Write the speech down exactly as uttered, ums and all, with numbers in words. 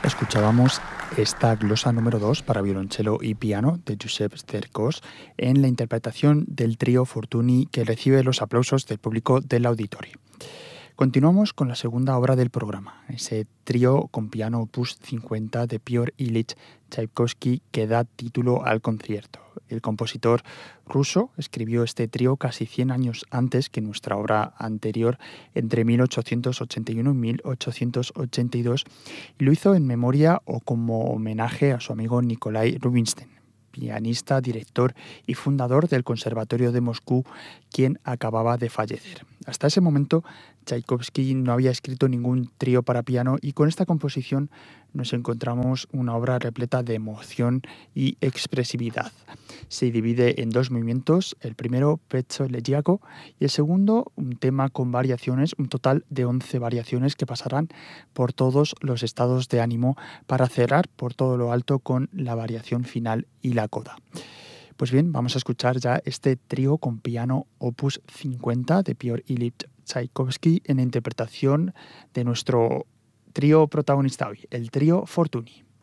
Escuchábamos esta glosa número dos para violonchelo y piano de Josep Cercos en la interpretación del trío Fortuny, que recibe los aplausos del público del auditorio. Continuamos con la segunda obra del programa, ese trío con piano opus cincuenta de Piotr Ilich Tchaikovsky, que da título al concierto. El compositor ruso escribió este trío casi cien años antes que nuestra obra anterior, entre mil ochocientos ochenta y uno y mil ochocientos ochenta y dos, y lo hizo en memoria o como homenaje a su amigo Nikolai Rubinstein, pianista, director y fundador del Conservatorio de Moscú, quien acababa de fallecer. Hasta ese momento, Tchaikovsky no había escrito ningún trío para piano, y con esta composición nos encontramos una obra repleta de emoción y expresividad. Se divide en dos movimientos, el primero, Pezzo elegiaco, y el segundo, un tema con variaciones, un total de once variaciones que pasarán por todos los estados de ánimo para cerrar por todo lo alto con la variación final y la coda. Pues bien, vamos a escuchar ya este trío con piano opus cincuenta de Piotr Ilich Tchaikovsky en la interpretación de nuestro trío protagonista hoy, el trío Fortuny.